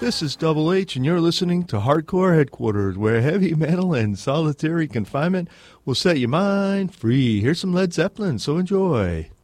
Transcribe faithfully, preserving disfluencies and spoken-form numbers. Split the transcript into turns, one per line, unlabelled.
This is Double H, and you're listening to Hardcore Headquarters, where heavy metal and solitary confinement will set your mind free. Here's some Led Zeppelin, so enjoy.